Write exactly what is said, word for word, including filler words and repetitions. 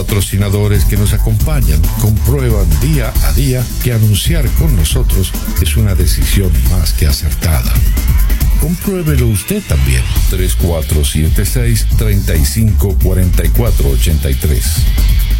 patrocinadores que nos acompañan comprueban día a día que anunciar con nosotros es una decisión más que acertada. Compruébelo usted también. tres cuatro siete seis, tres cinco cuatro cuatro ocho tres